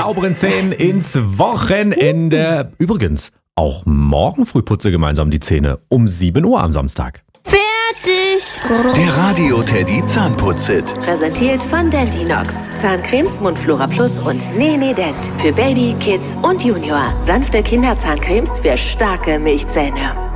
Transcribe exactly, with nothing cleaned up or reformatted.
sauberen Zähnen ins Wochenende. Übrigens, auch morgen früh putze gemeinsam die Zähne um sieben Uhr am Samstag. Fertig! Der Radio Teddy Zahnputz-Hit. Präsentiert von Dentinox. Zahncremes Mundflora Plus und Nene Dent. Für Baby, Kids und Junior. Sanfte Kinderzahncremes für starke Milchzähne.